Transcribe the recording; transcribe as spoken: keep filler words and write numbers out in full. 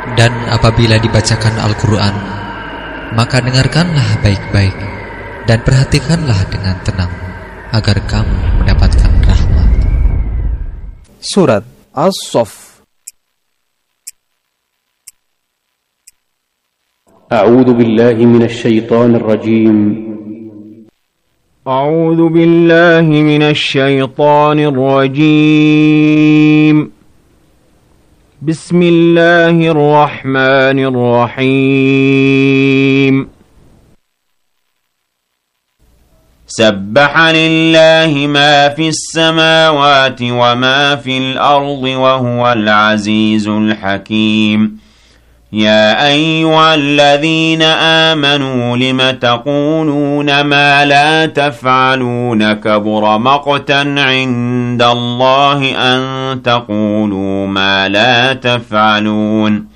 Dan apabila dibacakan Al-Quran, maka dengarkanlah baik-baik dan perhatikanlah dengan tenang, agar kamu mendapatkan rahmat. Surat As-Saff. A'udzu billahi minasy syaithanir rajim. A'udzu billahi minasy syaithanir rajim. Bismillahirrahmanirrahim. سبح لله ما في السماوات وما في الأرض وهو العزيز الحكيم يا أيها الذين آمنوا لم تقولون ما لا تفعلون كبر مقتا عند الله أن تقولوا ما لا تفعلون